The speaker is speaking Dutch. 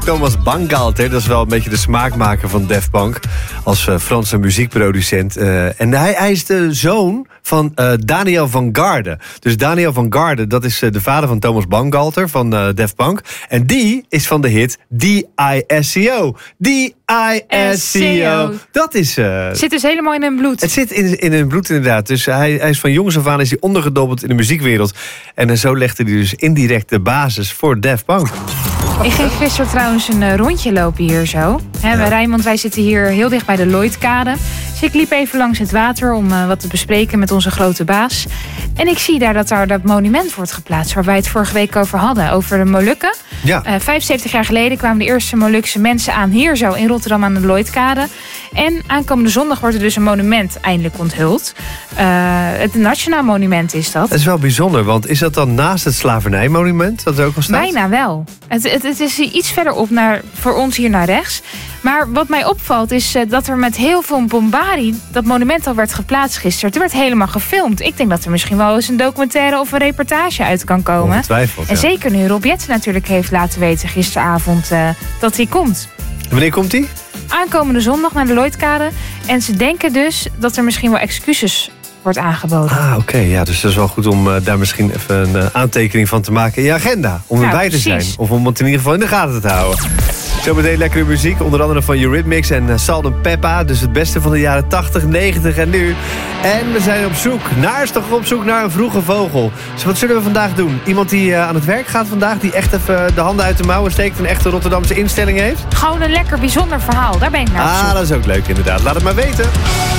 Thomas Bangalter, dat is wel een beetje de smaakmaker van Daft Punk. Als Franse muziekproducent. En hij is de zoon van Daniel van Garde. Dus Daniel van Garde, dat is de vader van Thomas Bangalter van Daft Punk. En die is van de hit D.I.S.C.O. D.I.S.C.O. Dat is... Zit dus helemaal in hun bloed. Het zit in hun bloed inderdaad. Dus hij is van jongs af aan is hij ondergedobbeld in de muziekwereld. En zo legde hij dus indirect de basis voor Daft Punk. Ik ging gisteren trouwens een rondje lopen hier zo. Rijnmond, wij zitten hier heel dicht bij de Lloydkade. Dus ik liep even langs het water om wat te bespreken met onze grote baas. En ik zie daar dat monument wordt geplaatst waar wij het vorige week over hadden. Over de Molukken. Ja. 75 jaar geleden kwamen de eerste Molukse mensen aan hier zo in Rotterdam aan de Lloydkade. En aankomende zondag wordt er dus een monument eindelijk onthuld. Het Nationaal Monument is dat. Dat is wel bijzonder, want is dat dan naast het slavernijmonument dat er ook al staat? Bijna wel. Het is iets verderop voor ons hier naar rechts. Maar wat mij opvalt is dat er met heel veel bombardie dat monument al werd geplaatst gisteren. Het werd helemaal gefilmd. Ik denk dat er misschien wel eens een documentaire of een reportage uit kan komen. Ongetwijfeld, ja. En zeker nu Rob Jetten natuurlijk heeft laten weten gisteravond dat hij komt. Wanneer komt hij? Aankomende zondag naar de Lloydkade. En ze denken dus dat er misschien wel excuses wordt aangeboden. Oké. Ja, dus dat is wel goed om daar misschien even een aantekening van te maken in je agenda. Om erbij te zijn. Of om het in ieder geval in de gaten te houden. Zometeen lekkere muziek, onder andere van Eurythmics en Salt and Peppa. Dus het beste van de jaren 80, 90 en nu. En we zijn op zoek naar een vroege vogel. Dus wat zullen we vandaag doen? Iemand die aan het werk gaat vandaag, die echt even de handen uit de mouwen steekt, een echte Rotterdamse instelling heeft? Gewoon een lekker bijzonder verhaal, daar ben ik naar op zoek. Dat is ook leuk inderdaad. Laat het maar weten.